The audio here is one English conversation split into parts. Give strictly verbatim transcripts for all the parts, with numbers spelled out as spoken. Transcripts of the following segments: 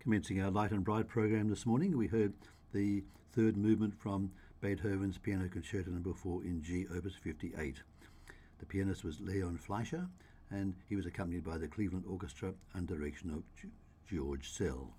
Commencing our Light and Bright program this morning, we heard the third movement from Beethoven's Piano Concerto Number four in G, Opus fifty-eight. The pianist was Leon Fleischer, and he was accompanied by the Cleveland Orchestra under direction of George Szell.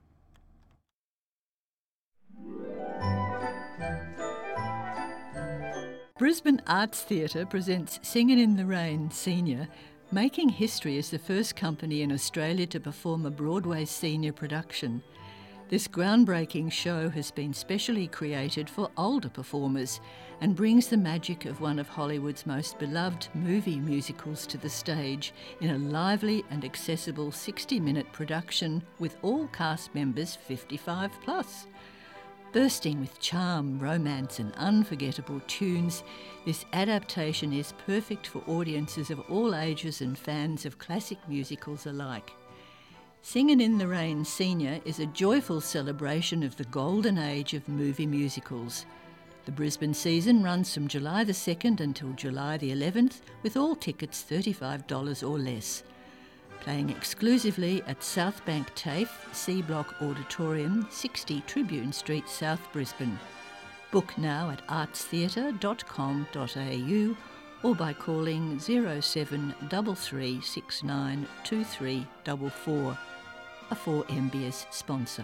Brisbane Arts Theatre presents Singin' in the Rain Senior, making history as the first company in Australia to perform a Broadway senior production. This groundbreaking show has been specially created for older performers and brings the magic of one of Hollywood's most beloved movie musicals to the stage in a lively and accessible sixty-minute production with all cast members fifty-five plus. Bursting with charm, romance and unforgettable tunes, this adaptation is perfect for audiences of all ages and fans of classic musicals alike. Singin' in the Rain Senior is a joyful celebration of the golden age of movie musicals. The Brisbane season runs from July the second until July the eleventh, with all tickets thirty-five dollars or less. Playing exclusively at Southbank TAFE, C Block Auditorium, sixty Tribune Street, South Brisbane. Book now at arts theatre dot com dot a u or by calling zero seven three three six nine two three four four, a four M B S sponsor.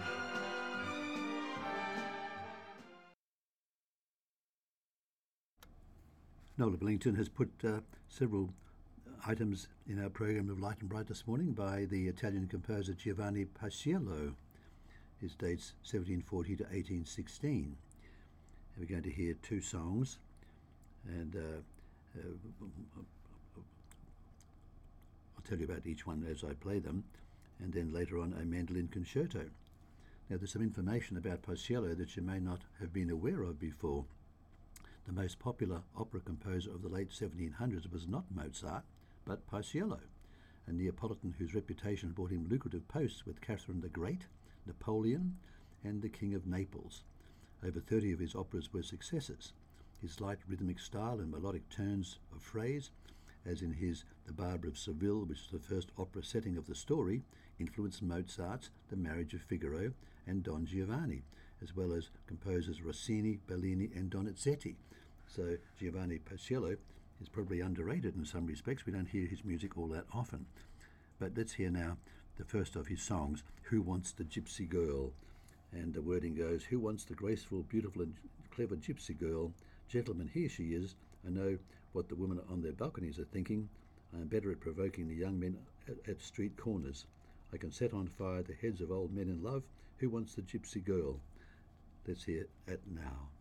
Nola Billington has put uh, several items in our program of Light and Bright this morning by the Italian composer Giovanni Paisiello. His dates seventeen forty to eighteen sixteen. And we're going to hear two songs, and uh, uh, I'll tell you about each one as I play them, and then later on a mandolin concerto. Now, there's some information about Paisiello that you may not have been aware of before. The most popular opera composer of the late seventeen hundreds was not Mozart, but Paisiello, a Neapolitan whose reputation brought him lucrative posts with Catherine the Great, Napoleon, and the King of Naples. Over thirty of his operas were successes. His light rhythmic style and melodic turns of phrase, as in his The Barber of Seville, which is the first opera setting of the story, influenced Mozart's The Marriage of Figaro and Don Giovanni, as well as composers Rossini, Bellini, and Donizetti. So Giovanni Paisiello is probably underrated in some respects. We don't hear his music all that often. But let's hear now the first of his songs, Who Wants the Gypsy Girl? And the wording goes, who wants the graceful, beautiful and clever gypsy girl? Gentlemen, here she is. I know what the women on their balconies are thinking. I am better at provoking the young men at, at street corners. I can set on fire the heads of old men in love. Who wants the gypsy girl? Let's hear it now.